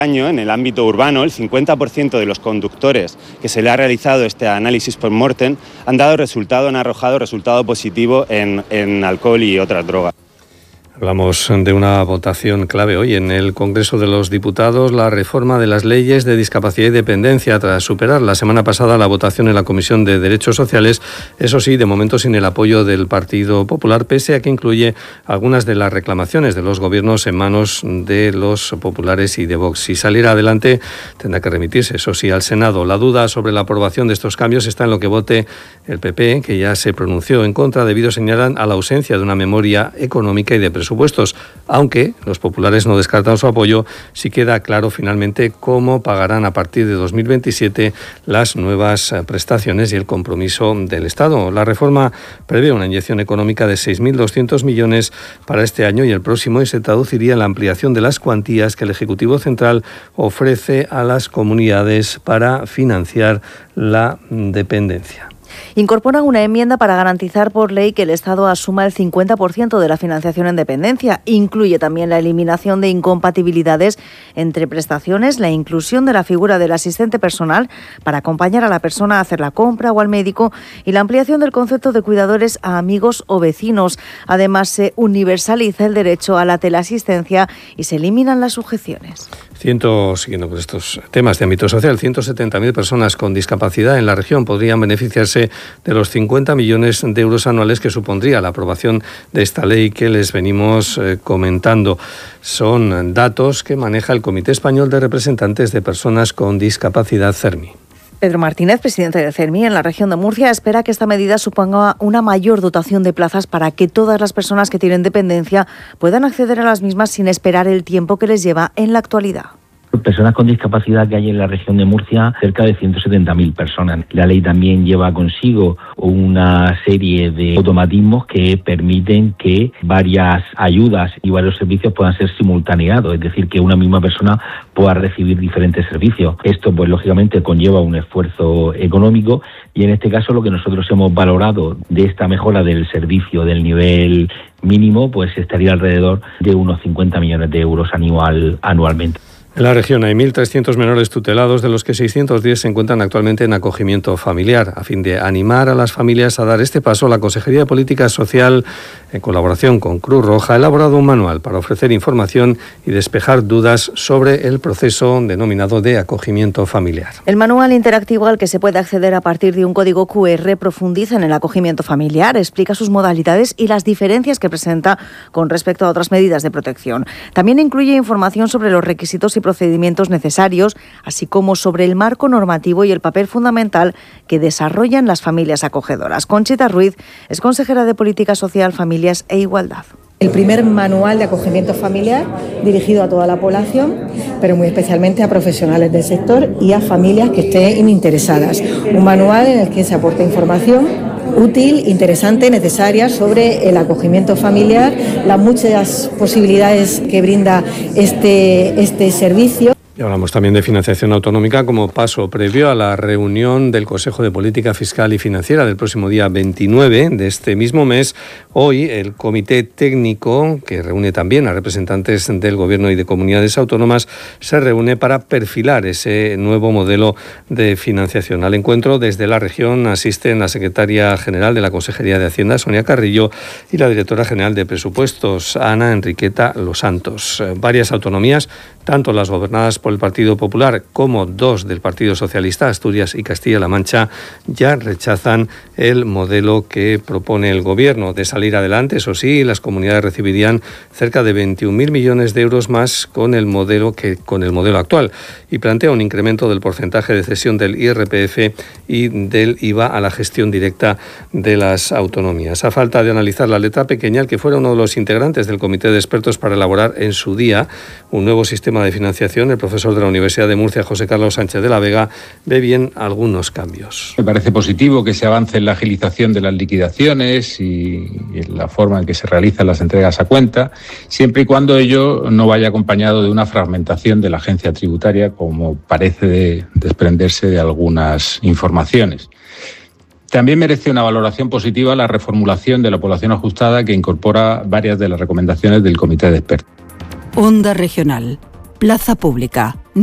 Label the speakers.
Speaker 1: año, en el ámbito urbano, el 50% de los conductores que se le ha realizado este análisis post-mortem han arrojado resultado positivo en alcohol y otras drogas.
Speaker 2: Hablamos de una votación clave hoy en el Congreso de los Diputados, la reforma de las leyes de discapacidad y dependencia, tras superar la semana pasada la votación en la Comisión de Derechos Sociales, eso sí, de momento sin el apoyo del Partido Popular, pese a que incluye algunas de las reclamaciones de los gobiernos en manos de los populares y de Vox. Si saliera adelante, tendrá que remitirse, eso sí, al Senado. La duda sobre la aprobación de estos cambios está en lo que vote el PP, que ya se pronunció en contra debido, señalan, a la ausencia de una memoria económica y de presupuestos, aunque los populares no descartan su apoyo si queda claro finalmente cómo pagarán a partir de 2027 las nuevas prestaciones y el compromiso del Estado. La reforma prevé una inyección económica de 6.200 millones para este año y el próximo, y se traduciría en la ampliación de las cuantías que el Ejecutivo Central ofrece a las comunidades para financiar la dependencia.
Speaker 3: Incorporan una enmienda para garantizar por ley que el Estado asuma el 50% de la financiación en dependencia. Incluye también la eliminación de incompatibilidades entre prestaciones, la inclusión de la figura del asistente personal para acompañar a la persona a hacer la compra o al médico y la ampliación del concepto de cuidadores a amigos o vecinos. Además, se universaliza el derecho a la teleasistencia y se eliminan las sujeciones.
Speaker 2: Siguiendo con estos temas de ámbito social, 170.000 personas con discapacidad en la región podrían beneficiarse de los 50 millones de euros anuales que supondría la aprobación de esta ley que les venimos comentando. Son datos que maneja el Comité Español de Representantes de Personas con Discapacidad, CERMI.
Speaker 3: Pedro Martínez, presidente del CERMI en la región de Murcia, espera que esta medida suponga una mayor dotación de plazas para que todas las personas que tienen dependencia puedan acceder a las mismas sin esperar el tiempo que les lleva en la actualidad.
Speaker 4: Personas con discapacidad que hay en la región de Murcia, cerca de 170.000 personas. La ley también lleva consigo una serie de automatismos que permiten que varias ayudas y varios servicios puedan ser simultaneados, es decir, que una misma persona pueda recibir diferentes servicios. Esto, pues lógicamente, conlleva un esfuerzo económico y en este caso lo que nosotros hemos valorado de esta mejora del servicio del nivel mínimo, pues estaría alrededor de unos 50 millones de euros anualmente.
Speaker 2: En la región hay 1.300 menores tutelados, de los que 610 se encuentran actualmente en acogimiento familiar. A fin de animar a las familias a dar este paso, la Consejería de Política Social, en colaboración con Cruz Roja, ha elaborado un manual para ofrecer información y despejar dudas sobre el proceso denominado de acogimiento familiar.
Speaker 3: El manual interactivo al que se puede acceder a partir de un código QR profundiza en el acogimiento familiar, explica sus modalidades y las diferencias que presenta con respecto a otras medidas de protección. También incluye información sobre los requisitos y procedimientos necesarios, así como sobre el marco normativo y el papel fundamental que desarrollan las familias acogedoras. Conchita Ruiz es consejera de Política Social, Familias e Igualdad.
Speaker 5: El primer manual de acogimiento familiar dirigido a toda la población, pero muy especialmente a profesionales del sector y a familias que estén interesadas. Un manual en el que se aporta información útil, interesante, necesaria sobre el acogimiento familiar, las muchas posibilidades que brinda este servicio.
Speaker 2: Y hablamos también de financiación autonómica como paso previo a la reunión del Consejo de Política Fiscal y Financiera del próximo día 29 de este mismo mes. Hoy el Comité Técnico, que reúne también a representantes del Gobierno y de comunidades autónomas, se reúne para perfilar ese nuevo modelo de financiación. Al encuentro desde la región asisten la secretaria general de la Consejería de Hacienda, Sonia Carrillo, y la directora general de Presupuestos, Ana Enriqueta Los Santos. Varias autonomías, tanto las gobernadas por el Partido Popular como dos del Partido Socialista, Asturias y Castilla-La Mancha, ya rechazan el modelo que propone el Gobierno. De salir adelante, eso sí, las comunidades recibirían cerca de 21.000 millones de euros más con el modelo actual, y plantea un incremento del porcentaje de cesión del IRPF y del IVA a la gestión directa de las autonomías. A falta de analizar la letra pequeña, el que fuera uno de los integrantes del comité de expertos para elaborar en su día un nuevo sistema de financiación, el profesor de la Universidad de Murcia, José Carlos Sánchez de la Vega, ve bien algunos cambios.
Speaker 6: Me parece positivo que se avance en la agilización de las liquidaciones y en la forma en que se realizan las entregas a cuenta, siempre y cuando ello no vaya acompañado de una fragmentación de la agencia tributaria, como parece desprenderse de algunas informaciones. También merece una valoración positiva la reformulación de la población ajustada, que incorpora varias de las recomendaciones del Comité de Expertos.
Speaker 7: Onda Regional. Plaza Pública.